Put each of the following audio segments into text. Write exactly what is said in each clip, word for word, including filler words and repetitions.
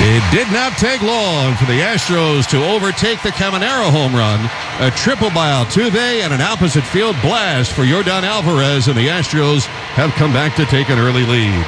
It did not take long for the Astros to overtake the Caminero home run. A triple by Altuve and an opposite field blast for Yordan Alvarez, and the Astros have come back to take an early lead.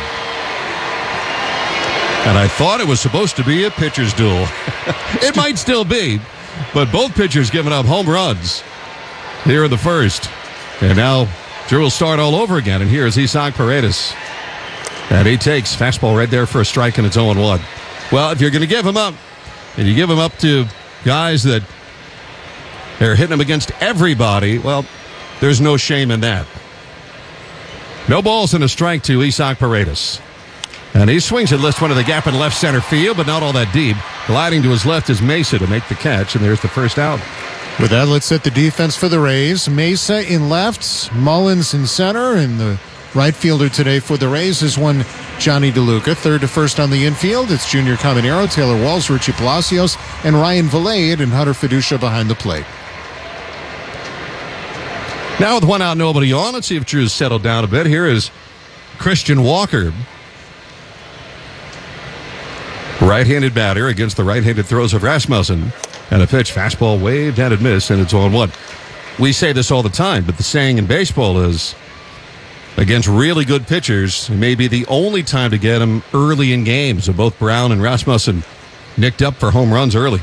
And I thought it was supposed to be a pitcher's duel. It might still be, but both pitchers giving up home runs here in the first. And now Drew will start all over again, and here's Isaac Paredes. And he takes fastball right there for a strike, and it's oh one. Well, if you're going to give him up, and you give him up to guys that are hitting him against everybody, well, there's no shame in that. No balls and a strike to Isaac Paredes. And he swings and lifts one of the gap in left center field, but not all that deep. Gliding to his left is Mesa to make the catch, and there's the first out. With that, let's set the defense for the Rays. Mesa in left, Mullins in center, and the right fielder today for the Rays is one Johnny DeLuca. Third to first on the infield, it's Junior Caminero, Taylor Walls, Richie Palacios, and Ryan Vilade, and Hunter Fiducia behind the plate. Now with one out, nobody on. Let's see if Drew's settled down a bit. Here is Christian Walker. Right-handed batter against the right-handed throws of Rasmussen. And a pitch, fastball waved and it missed, and it's oh one. We say this all the time, but the saying in baseball is, against really good pitchers, it may be the only time to get them early in games. So both Brown and Rasmussen nicked up for home runs early.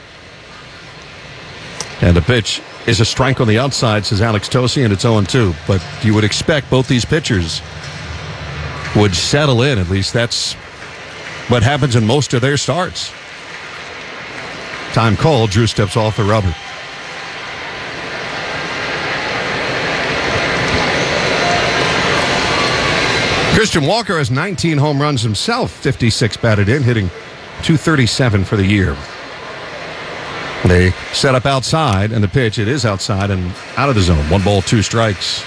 And the pitch is a strike on the outside, says Alex Tosi, and it's oh two. But you would expect both these pitchers would settle in. At least that's what happens in most of their starts. Time called. Drew steps off the rubber. Christian Walker has nineteen home runs himself, fifty-six batted in, hitting two thirty-seven for the year. They set up outside, and the pitch, it is outside and out of the zone. One ball, two strikes.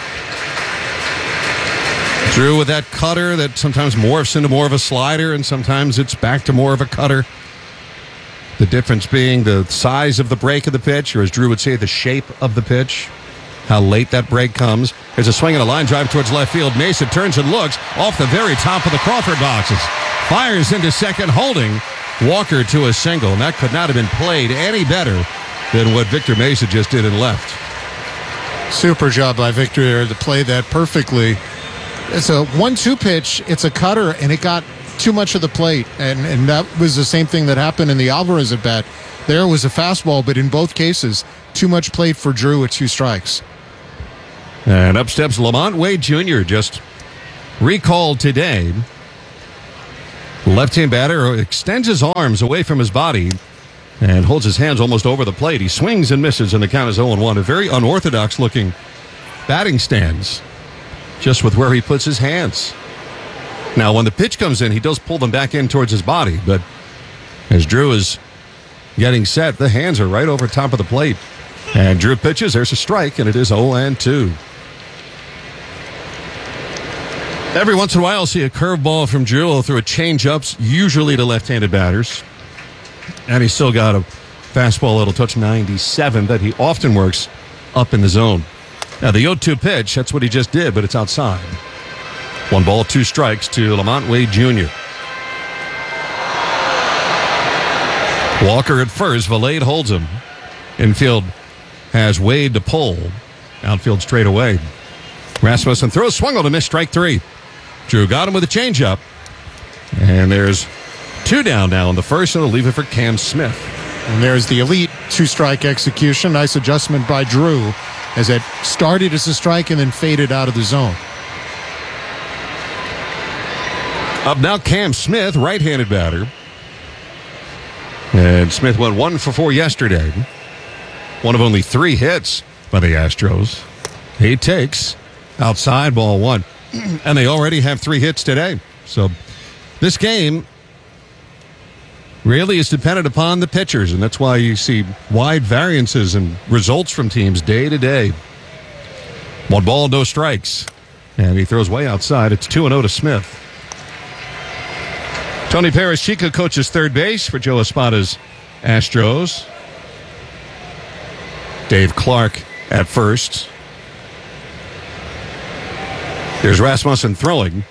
Drew with that cutter that sometimes morphs into more of a slider, and sometimes it's back to more of a cutter. The difference being the size of the break of the pitch, or as Drew would say, the shape of the pitch. How late that break comes. There's a swing and a line drive towards left field. Mesa turns and looks off the very top of the Crawford boxes. Fires into second, holding Walker to a single. And that could not have been played any better than what Victor Mesa just did and left. Super job by Victor there to play that perfectly. It's a one two pitch. It's a cutter, and it got too much of the plate. And, and that was the same thing that happened in the Alvarez at bat. There was a fastball, but in both cases, too much plate for Drew at two strikes. And up steps Lamont Wade Junior, just recalled today. Left-hand batter extends his arms away from his body and holds his hands almost over the plate. He swings and misses, and the count is oh one. A very unorthodox-looking batting stance, just with where he puts his hands. Now, when the pitch comes in, he does pull them back in towards his body, but as Drew is getting set, the hands are right over top of the plate. And Drew pitches, there's a strike, and it is oh two. Every once in a while, I'll see a curveball from Drew. He'll throw a changeups, usually to left-handed batters. And he's still got a fastball that'll touch ninety-seven that he often works up in the zone. Now, the oh two pitch, that's what he just did, but it's outside. One ball, two strikes to Lamont Wade Junior Walker at first. Vilade holds him. Infield has Wade to pull. Outfield straight away. Rasmussen throws, swung on a miss, strike three. Drew got him with a changeup. And there's two down now in the first, and they'll leave it for Cam Smith. And there's the elite two-strike execution. Nice adjustment by Drew as it started as a strike and then faded out of the zone. Up now, Cam Smith, right-handed batter. And Smith went one for four yesterday. One of only three hits by the Astros. He takes outside, ball one. And they already have three hits today. So this game really is dependent upon the pitchers, and that's why you see wide variances in results from teams day to day. One ball, no strikes. And he throws way outside. It's two and oh to Smith. Tony Perez-Chica coaches third base for Joe Espada's Astros. Dave Clark at first. There's Rasmussen throwing.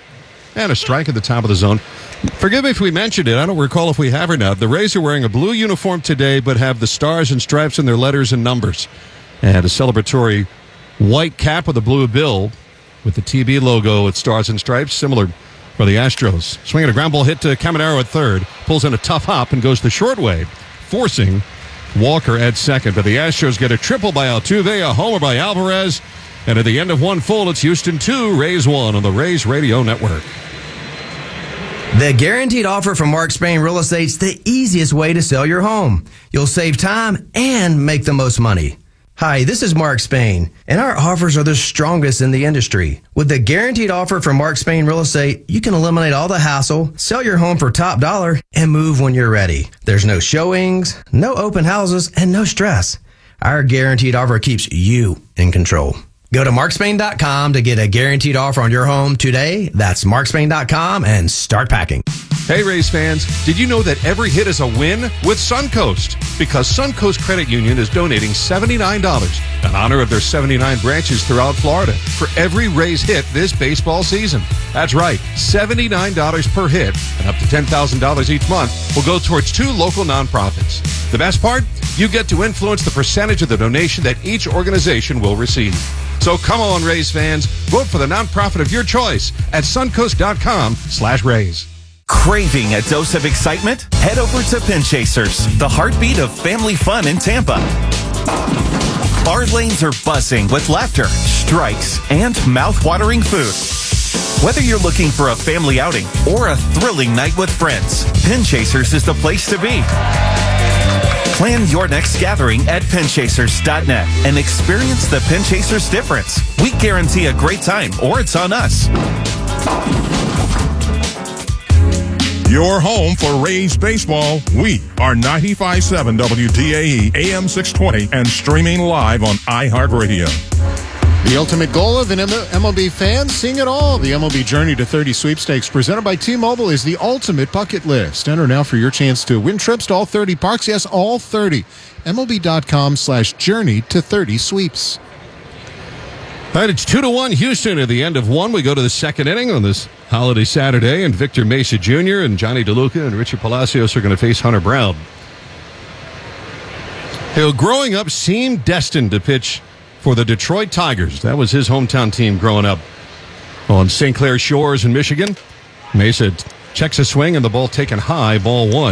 and a strike at the top of the zone. Forgive me if we mentioned it. I don't recall if we have or not. The Rays are wearing a blue uniform today, but have the stars and stripes in their letters and numbers. And a celebratory white cap with a blue bill with the T B logo with stars and stripes, similar for the Astros. Swinging a ground ball hit to Caminero at third. Pulls in a tough hop and goes the short way, forcing Walker at second. But the Astros get a triple by Altuve, a homer by Alvarez. And at the end of one full, it's Houston two, Rays one on the Rays Radio Network. The Guaranteed Offer from Mark Spain Real Estate's the easiest way to sell your home. You'll save time and make the most money. Hi, this is Mark Spain, and our offers are the strongest in the industry. With the Guaranteed Offer from Mark Spain Real Estate, you can eliminate all the hassle, sell your home for top dollar, and move when you're ready. There's no showings, no open houses, and no stress. Our Guaranteed Offer keeps you in control. Go to mark spain dot com to get a guaranteed offer on your home today. That's mark spain dot com and start packing. Hey, Rays fans, did you know that every hit is a win with Suncoast? Because Suncoast Credit Union is donating seventy-nine dollars in honor of their seventy-nine branches throughout Florida for every Rays hit this baseball season. That's right, seventy-nine dollars per hit and up to ten thousand dollars each month will go towards two local nonprofits. The best part? You get to influence the percentage of the donation that each organization will receive. So come on, Rays fans, vote for the nonprofit of your choice at suncoast dot com slash Rays. Craving a dose of excitement? Head over to Pin Chasers, the heartbeat of family fun in Tampa. Our lanes are buzzing with laughter, strikes, and mouth-watering food. Whether you're looking for a family outing or a thrilling night with friends, Pin Chasers is the place to be. Plan your next gathering at pin chasers dot net and experience the Pin Chasers difference. We guarantee a great time, or it's on us. Your home for Rays baseball. We are ninety-five point seven W D A E, A M six twenty, and streaming live on iHeartRadio. The ultimate goal of an M L B fan, seeing it all. The M L B Journey to thirty sweepstakes presented by T-Mobile is the ultimate bucket list. Enter now for your chance to win trips to all thirty parks. Yes, all thirty. M L B dot com slash journey to thirty sweeps. All right, it's two to one Houston at the end of one. We go to the second inning on this holiday Saturday, and Victor Mesa Junior and Johnny DeLuca and Richard Palacios are going to face Hunter Brown. Who, growing up, seemed destined to pitch for the Detroit Tigers. That was his hometown team growing up on Saint Clair Shores in Michigan. Mesa checks a swing and the ball taken high, ball one.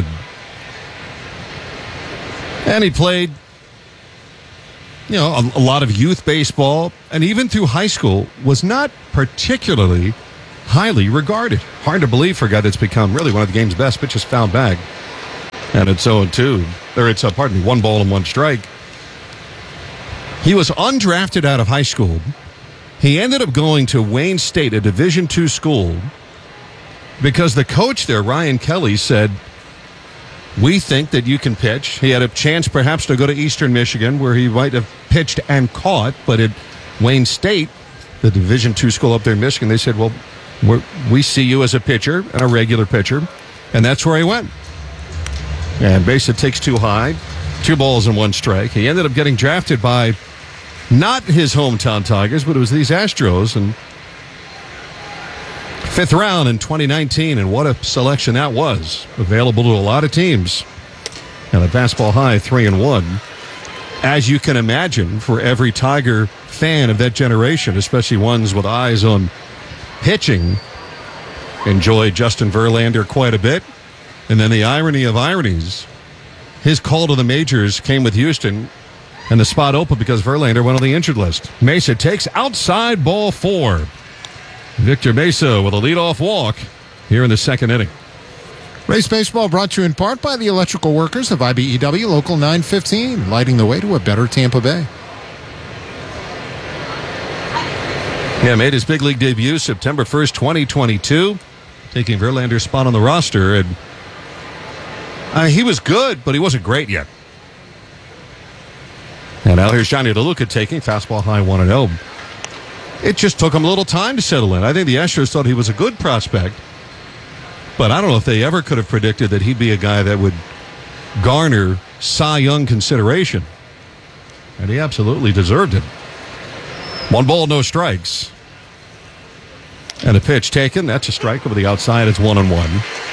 And he played, you know, a, a lot of youth baseball, and even through high school was not particularly highly regarded. Hard to believe for a guy that's become really one of the game's best. Pitches foul back. And it's oh and two. Or it's, uh, pardon me, one ball and one strike. He was undrafted out of high school. He ended up going to Wayne State, a Division two school, because the coach there, Ryan Kelly, said, we think that you can pitch. He had a chance perhaps to go to Eastern Michigan, where he might have pitched and caught, but at Wayne State, the Division two school up there in Michigan, they said, well, we're, we see you as a pitcher and a regular pitcher, and that's where he went. And Mesa takes two high, two balls and one strike. He ended up getting drafted by not his hometown Tigers, but it was these Astros, and fifth round in twenty nineteen, and what a selection that was. Available to a lot of teams. And a fastball high, three and one. As you can imagine, for every Tiger fan of that generation, especially ones with eyes on pitching, enjoyed Justin Verlander quite a bit. And then the irony of ironies, his call to the majors came with Houston, and the spot open because Verlander went on the injured list. Mesa takes outside ball four. Victor Mesa with a leadoff walk here in the second inning. Race Baseball brought to you in part by the electrical workers of I B E W Local nine fifteen, lighting the way to a better Tampa Bay. Yeah, made his big league debut September first, twenty twenty-two, taking Verlander's spot on the roster. And uh, he was good, but he wasn't great yet. And now here's Johnny DeLuca taking fastball high one and oh. It just took him a little time to settle in. I think the Astros thought he was a good prospect, but I don't know if they ever could have predicted that he'd be a guy that would garner Cy Young consideration. And he absolutely deserved it. One ball, no strikes. And a pitch taken. That's a strike over the outside. It's one and one.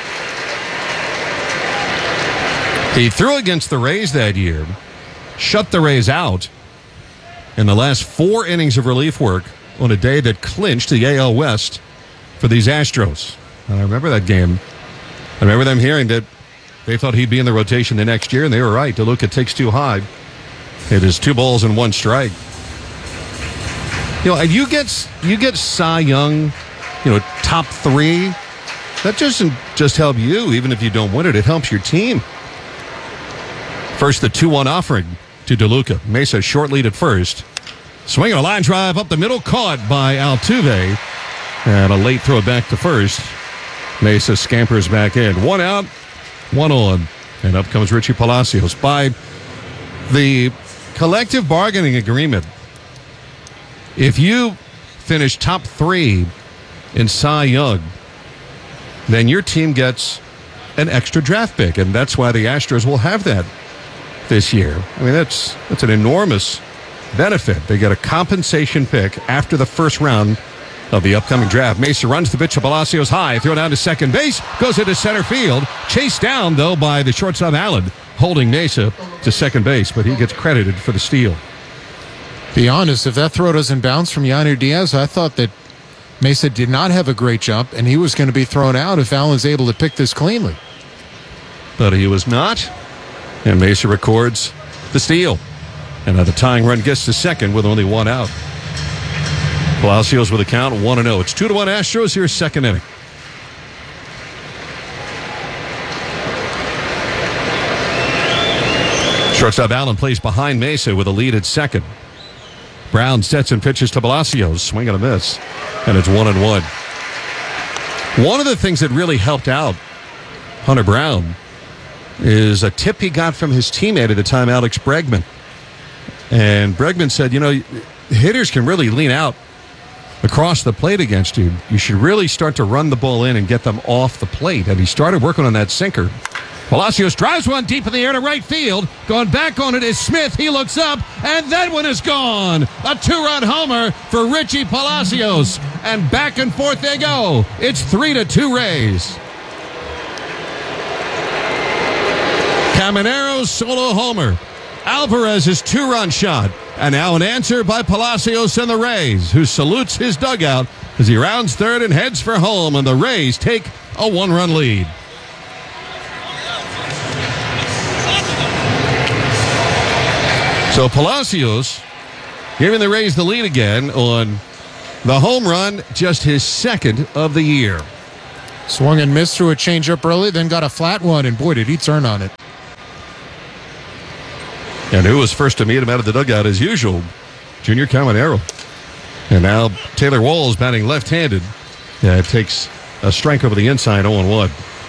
He threw against the Rays that year, shut the Rays out in the last four innings of relief work on a day that clinched the A L West for these Astros. And I remember that game. I remember them hearing that they thought he'd be in the rotation the next year, and they were right. DeLuca takes two high. It is two balls and one strike. You know, and you get you get Cy Young, you know, top three. That doesn't just help you, even if you don't win it. It helps your team. First, the two one offering to DeLuca. Mesa short lead at first. Swinging a line drive up the middle, caught by Altuve. And a late throw back to first. Mesa scampers back in. One out, one on. And up comes Richie Palacios. By the collective bargaining agreement, if you finish top three in Cy Young, then your team gets an extra draft pick. And that's why the Astros will have that this year. I mean, that's that's an enormous benefit. They get a compensation pick after the first round of the upcoming draft. Mesa runs the pitch to Palacios high, throw down to second base, goes into center field, chased down though by the shortstop Allen, holding Mesa to second base, but he gets credited for the steal. Be honest, if that throw doesn't bounce from Yainer Diaz, I thought that Mesa did not have a great jump and he was going to be thrown out if Allen's able to pick this cleanly. But he was not. And Mesa records the steal. And the tying run gets to second with only one out. Palacios with a count one and oh. It's two to one Astros. Here's second inning. Shortstop Allen plays behind Mesa with a lead at second. Brown sets and pitches to Palacios. Swing and a miss. And it's one and one. One of the things that really helped out Hunter Brown is a tip he got from his teammate at the time, Alex Bregman. And Bregman said, you know, hitters can really lean out across the plate against you. You should really start to run the ball in and get them off the plate. And he started working on that sinker. Palacios drives one deep in the air to right field. Going back on it is Smith. He looks up, and that one is gone. A two-run homer for Richie Palacios. And back and forth they go. It's three to two Rays. Camanero's solo homer. Alvarez's two-run shot. And now an answer by Palacios and the Rays, who salutes his dugout as he rounds third and heads for home, and the Rays take a one-run lead. So Palacios giving the Rays the lead again on the home run, just his second of the year. Swung and missed through a changeup early, then got a flat one, and boy, did he turn on it. And who was first to meet him out of the dugout as usual? Junior Caminero. And now Taylor Walls batting left-handed. Yeah, it takes a strike over the inside, oh and one.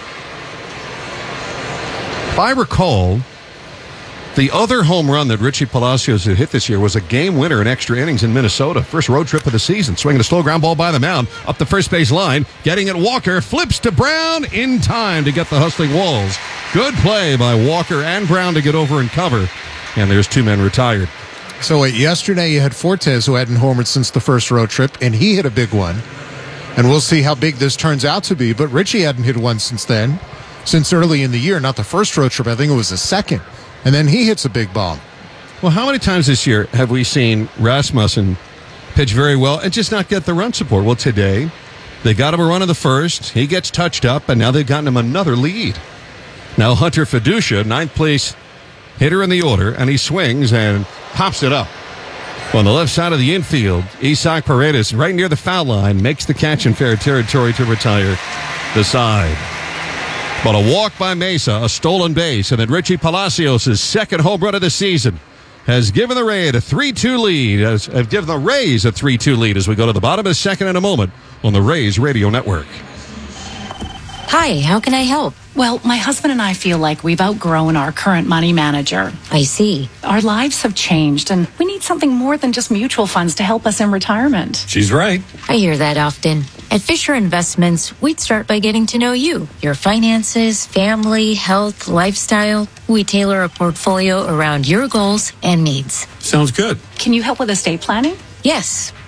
If I recall, the other home run that Richie Palacios had hit this year was a game winner in extra innings in Minnesota. First road trip of the season. Swinging a slow ground ball by the mound. Up the first base line. Getting it Walker. Flips to Brown in time to get the hustling Walls. Good play by Walker and Brown to get over and cover. And there's two men retired. So wait, yesterday you had Fortes, who hadn't homered since the first road trip, and he hit a big one. And we'll see how big this turns out to be. But Richie hadn't hit one since then, since early in the year. Not the first road trip, I think it was the second. And then he hits a big bomb. Well, how many times this year have we seen Rasmussen pitch very well and just not get the run support? Well, today they got him a run in the first. He gets touched up, and now they've gotten him another lead. Now Hunter Fiducia, ninth place hitter in the order, and he swings and pops it up. On the left side of the infield, Isaac Paredes, right near the foul line, makes the catch in fair territory to retire the side. But a walk by Mesa, a stolen base, and then Richie Palacios' second home run of the season has given the Rays a three two lead, has, have given the Rays a three two lead as we go to the bottom of the second in a moment on the Rays Radio Network. Hi, how can I help? Well, my husband and I feel like we've outgrown our current money manager. I see. Our lives have changed, and we need something more than just mutual funds to help us in retirement. She's right. I hear that often. At Fisher Investments, we'd start by getting to know you, your finances, family, health, lifestyle. We tailor a portfolio around your goals and needs. Sounds good. Can you help with estate planning? Yes.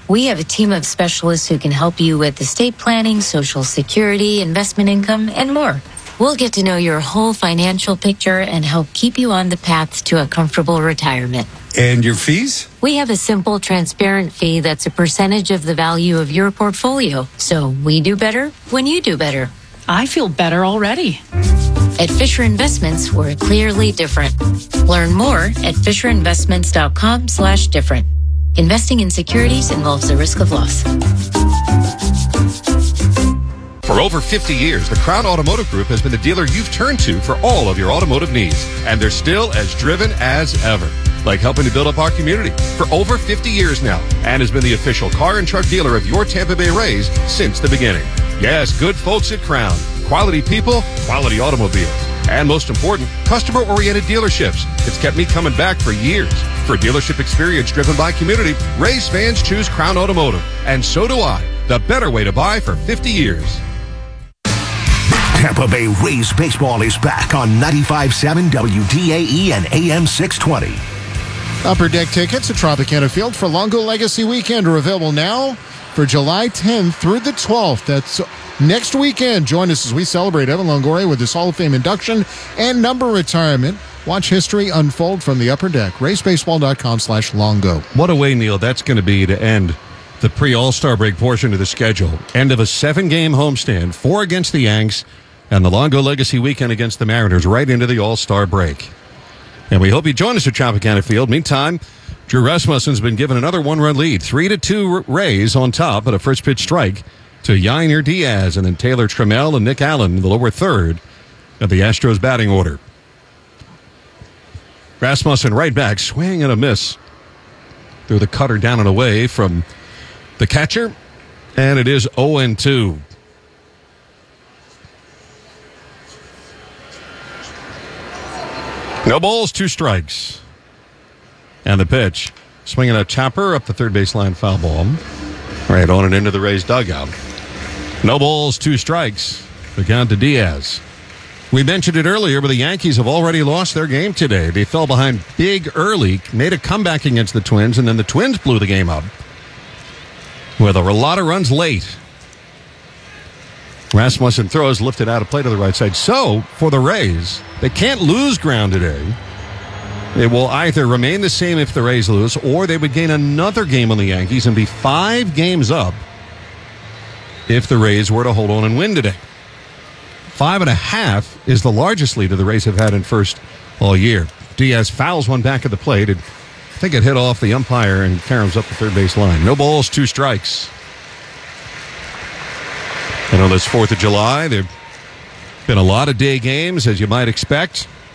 We have a team of specialists who can help you with estate planning, Social Security, investment income, and more. We'll get to know your whole financial picture and help keep you on the path to a comfortable retirement. And your fees? We have a simple, transparent fee that's a percentage of the value of your portfolio. So we do better when you do better. I feel better already. At Fisher Investments, we're clearly different. Learn more at fisher investments dot com slash different. Investing in securities involves the risk of loss. For over fifty years, the Crown Automotive Group has been the dealer you've turned to for all of your automotive needs. And they're still as driven as ever. Like helping to build up our community for over fifty years now. And has been the official car and truck dealer of your Tampa Bay Rays since the beginning. Yes, good folks at Crown. Quality people, quality automobiles. And most important, customer-oriented dealerships. It's kept me coming back for years. For dealership experience driven by community, Rays fans choose Crown Automotive. And so do I. The better way to buy for fifty years. Tampa Bay Rays baseball is back on ninety-five point seven W D A E and A M six twenty. Upper Deck tickets at Tropicana Field for Longo Legacy Weekend are available now for July tenth through the twelfth. That's next weekend. Join us as we celebrate Evan Longoria with his Hall of Fame induction and number retirement. Watch history unfold from the Upper Deck. race baseball dot com slash Longo. What a way, Neil, that's going to be to end the pre-All-Star break portion of the schedule. End of a seven-game homestand, four against the Yanks, and the Longo Legacy Weekend against the Mariners right into the All-Star break. And we hope you join us at Tropicana Field. Meantime, Drew Rasmussen's been given another one-run lead. Three to two Rays on top at a first-pitch strike to Yainer Diaz, and then Taylor Trammell and Nick Allen in the lower third of the Astros batting order. Rasmussen right back, swing and a miss. Threw the cutter down and away from the catcher, and it is oh and two. No balls, two strikes. And the pitch. Swinging a chopper up the third baseline, foul ball. Right on and into the Rays dugout. No balls, two strikes. The count to Diaz. We mentioned it earlier, but the Yankees have already lost their game today. They fell behind big early, made a comeback against the Twins, and then the Twins blew the game up with a lot of runs late. Rasmussen throws lifted out of play to the right side. So, for the Rays, they can't lose ground today. It will either remain the same if the Rays lose, or they would gain another game on the Yankees and be five games up if the Rays were to hold on and win today. Five and a half is the largest lead the Rays have had in first all year. Diaz fouls one back at the plate. It, I think it hit off the umpire and caroms up the third base line. No balls, two strikes. And on this fourth of July, there have been a lot of day games, as you might expect.